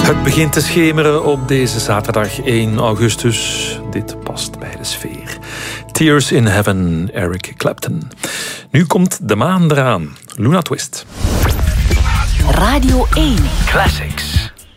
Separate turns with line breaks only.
Het begint te schemeren op deze zaterdag 1 augustus. Dit past bij de sfeer. Tears in Heaven, Eric Clapton. Nu komt de maan eraan. Luna Twist.
Radio 1
Classics.